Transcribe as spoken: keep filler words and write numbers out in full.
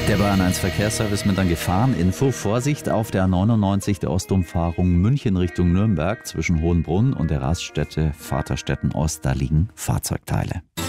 Der Bayern eins Verkehrsservice mit einer Gefahreninfo. Vorsicht auf der A neunundneunzig der Ostumfahrung München Richtung Nürnberg zwischen Hohenbrunn und der Raststätte Vaterstetten Ost. Da liegen Fahrzeugteile.